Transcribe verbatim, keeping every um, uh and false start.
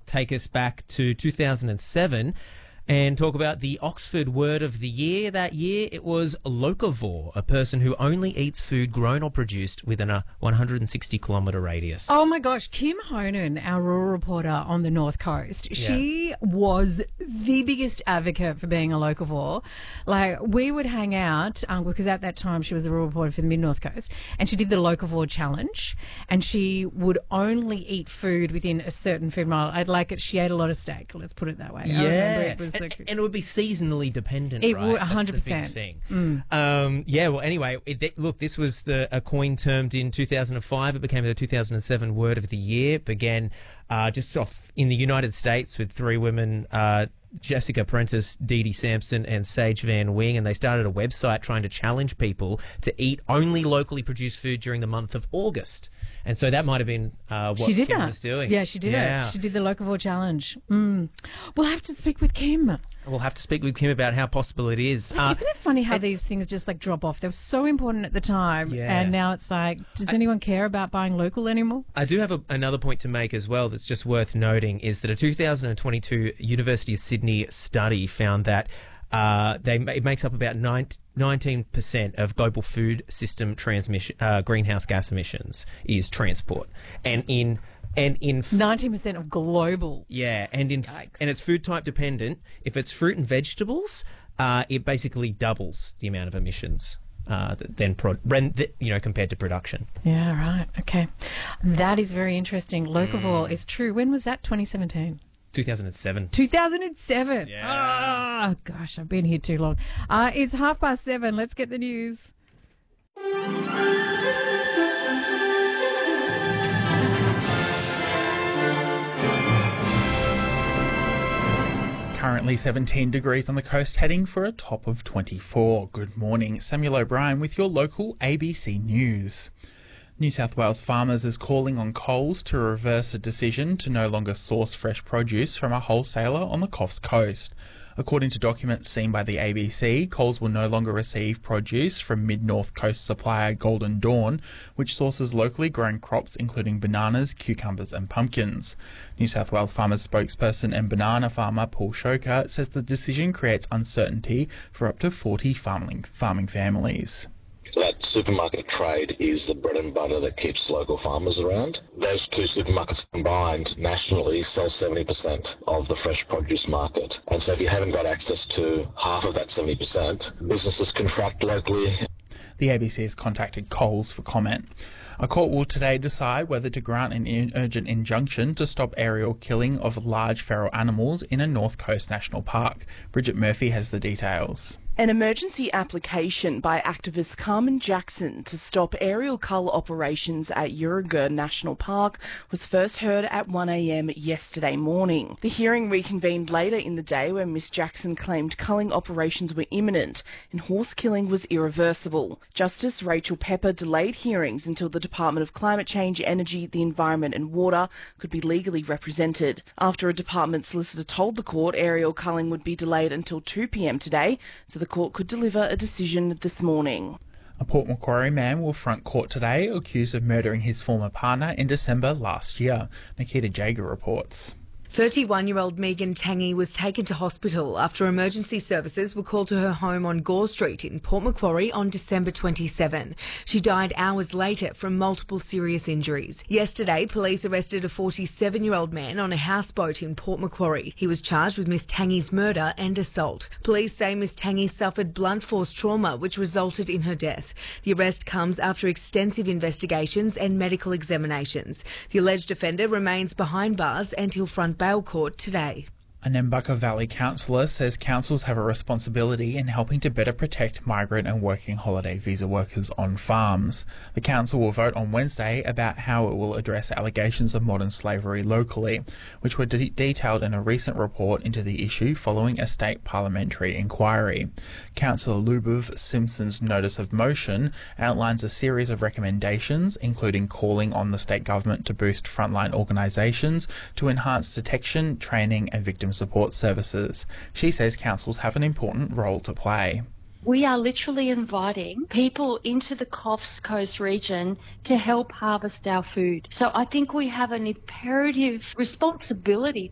take us back to two thousand seven and talk about the Oxford word of the year. That year, it was locavore, a person who only eats food grown or produced within a one hundred sixty kilometre radius. Oh my gosh, Kim Honan, our rural reporter on the North Coast, Yeah. she was the biggest advocate for being a locavore. Like, we would hang out, um, because at that time she was a rural reporter for the Mid-North Coast, and she did the locavore challenge, and she would only eat food within a certain food mile. I'd like it, she ate a lot of steak, let's put it that way. I remember Yeah, it was and, like, and it would be seasonally dependent, It right? would, That's one hundred percent. the big thing. Um, yeah, well, anyway, it, it- look, this was the a coin termed in two thousand five. It became the two thousand seven word of the year. It began uh, just off in the United States with three women, uh, Jessica Prentice, Dee Dee Sampson and Sage Van Wing, and they started a website trying to challenge people to eat only locally produced food during the month of August. And so that might have been uh, what she did Kim that. was doing. Yeah, she did Yeah. it. She did the locavore challenge. Mm. We'll have to speak with Kim. We'll have to speak with Kim about how possible it is. Uh, Isn't it funny how and- these things just like drop off? They were so important at the time, Yeah. and now it's like, does anyone care about buying local anymore? I do have a, another point to make as well that's just worth noting is that a two thousand twenty-two University of Sydney study found that uh, they it makes up about nineteen percent of global food system transmission uh, greenhouse gas emissions is transport, and in and in nineteen percent of global. yeah, and in Yikes. and it's food type dependent. If it's fruit and vegetables, uh, it basically doubles the amount of emissions uh, th- than pro- ren- th- you know compared to production. Yeah, right. Okay. That is very interesting. Locavore is true. When was that? twenty seventeen? two thousand seven. two thousand seven. Yeah. Ah, gosh, I've been here too long. Uh, it's half past seven. Let's get the news. Currently seventeen degrees on the coast, heading for a top of twenty-four. Good morning, Samuel O'Brien with your local A B C News. New South Wales Farmers is calling on Coles to reverse a decision to no longer source fresh produce from a wholesaler on the Coffs Coast. According to documents seen by the A B C, Coles will no longer receive produce from Mid-North Coast supplier Golden Dawn, which sources locally grown crops including bananas, cucumbers and pumpkins. New South Wales Farmers spokesperson and banana farmer Paul Shoker says the decision creates uncertainty for up to forty farming, farming families. That supermarket trade is the bread and butter that keeps local farmers around. Those two supermarkets combined nationally sell seventy percent of the fresh produce market. And so if you haven't got access to half of that seventy percent, businesses contract locally. The A B C has contacted Coles for comment. A court will today decide whether to grant an in- urgent injunction to stop aerial killing of large feral animals in a North Coast National Park. Bridget Murphy has the details. An emergency application by activist Carmen Jackson to stop aerial cull operations at Yurruga National Park was first heard at one a m yesterday morning. The hearing reconvened later in the day when Miss Jackson claimed culling operations were imminent and horse killing was irreversible. Justice Rachel Pepper delayed hearings until the Department of Climate Change, Energy, the Environment and Water could be legally represented. After a department solicitor told the court aerial culling would be delayed until two p m today, so the court could deliver a decision this morning. A Port Macquarie man will front court today accused of murdering his former partner in December last year. Nikita Jager reports. thirty-one-year-old Megan Tangy was taken to hospital after emergency services were called to her home on Gore Street in Port Macquarie on December twenty-seventh. She died hours later from multiple serious injuries. Yesterday, police arrested a forty-seven-year-old man on a houseboat in Port Macquarie. He was charged with Miss Tangy's murder and assault. Police say Miss Tangy suffered blunt force trauma which resulted in her death. The arrest comes after extensive investigations and medical examinations. The alleged offender remains behind bars and he'll front bail court today. A Nambucca Valley councillor says councils have a responsibility in helping to better protect migrant and working holiday visa workers on farms. The council will vote on Wednesday about how it will address allegations of modern slavery locally, which were de- detailed in a recent report into the issue following a state parliamentary inquiry. Councillor Lubov Simpson's notice of motion outlines a series of recommendations, including calling on the state government to boost frontline organisations to enhance detection, training and victim support services. She says councils have an important role to play. We are literally inviting people into the Coffs Coast region to help harvest our food. So I think we have an imperative responsibility